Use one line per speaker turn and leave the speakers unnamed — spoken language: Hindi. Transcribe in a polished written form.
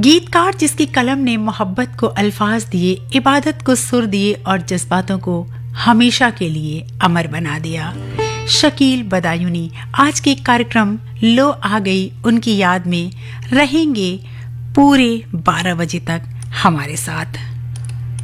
गीतकार जिसकी कलम ने मोहब्बत को अल्फाज दिए, इबादत को सुर दिए और जज्बातों को हमेशा के लिए अमर बना दिया। शकील बदायूनी आज के कार्यक्रम लो आ गई उनकी याद में रहेंगे पूरे 12 बजे तक हमारे साथ।